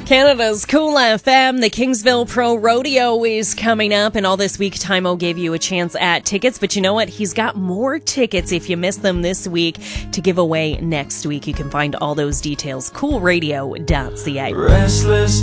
Canada's Cool FM, the Kingsville Pro Rodeo is coming up, and all this week, Timo gave you a chance at tickets, but you know what? He's got more tickets if you missed them this week to give away next week. You can find all those details, coolradio.ca. Restless